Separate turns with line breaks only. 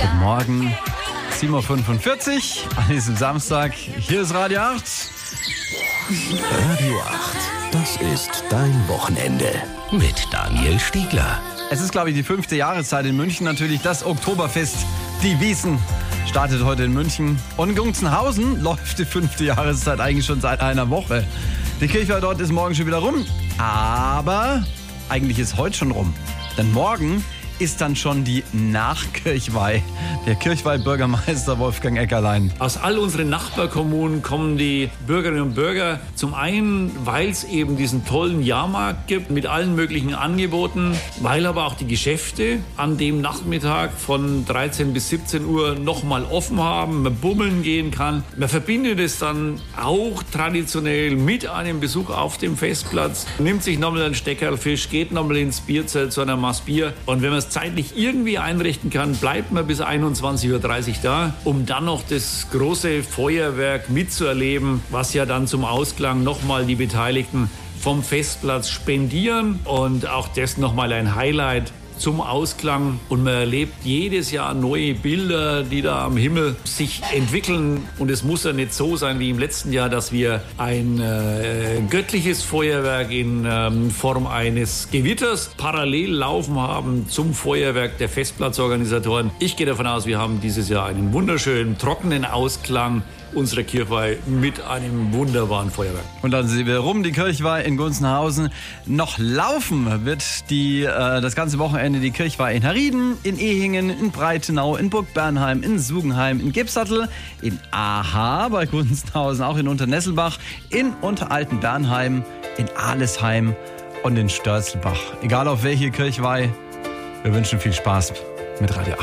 Guten Morgen, 7.45 Uhr an diesem Samstag. Hier ist Radio 8.
Radio 8, das ist dein Wochenende mit Daniel Stiegler.
Es ist, glaube ich, die 5. Jahreszeit in München. Natürlich das Oktoberfest. Die Wiesn startet heute in München. Und in Gunzenhausen läuft die 5. Jahreszeit eigentlich schon seit einer Woche. Die Kirchweih dort ist morgen schon wieder rum. Aber eigentlich ist heute schon rum. Denn morgen ist dann schon die Nachkirchweih. Der Kirchweih-Bürgermeister Wolfgang Eckerlein.
Aus all unseren Nachbarkommunen kommen die Bürgerinnen und Bürger. Zum einen, weil es eben diesen tollen Jahrmarkt gibt mit allen möglichen Angeboten, weil aber auch die Geschäfte an dem Nachmittag von 13 bis 17 Uhr nochmal offen haben, man bummeln gehen kann. Man verbindet es dann auch traditionell mit einem Besuch auf dem Festplatz, nimmt sich nochmal einen Steckerl Fisch, geht nochmal ins Bierzelt zu einer Maß Bier und wenn man es zeitlich irgendwie einrichten kann, bleibt man bis 21.30 Uhr da, um dann noch das große Feuerwerk mitzuerleben, was ja dann zum Ausklang nochmal die Beteiligten vom Festplatz spendieren und auch das nochmal ein Highlight zum Ausklang. Und man erlebt jedes Jahr neue Bilder, die da am Himmel sich entwickeln. Und es muss ja nicht so sein wie im letzten Jahr, dass wir ein göttliches Feuerwerk in Form eines Gewitters parallel laufen haben zum Feuerwerk der Festplatzorganisatoren. Ich gehe davon aus, wir haben dieses Jahr einen wunderschönen, trockenen Ausklang unserer Kirchweih mit einem wunderbaren Feuerwerk.
Und dann sehen wir rum, die Kirchweih in Gunzenhausen. Noch laufen wird das ganze Wochenende die Kirchweih in Herrieden, in Ehingen, in Breitenau, in Burg Bernheim, in Sugenheim, in Gebsattel, in Aha bei Gunzenhausen, auch in Unternesselbach, in Unteralten-Bernheim, in Alesheim und in Störzelbach. Egal auf welche Kirchweih, wir wünschen viel Spaß mit Radio 8.